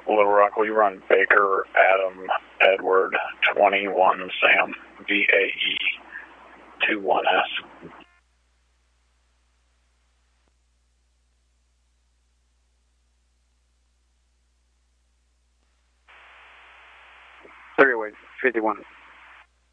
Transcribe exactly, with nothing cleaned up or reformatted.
Little Rock, we run Baker, Adam, Edward, twenty-one, Sam, V A E, two one S. Three-way, fifty-one.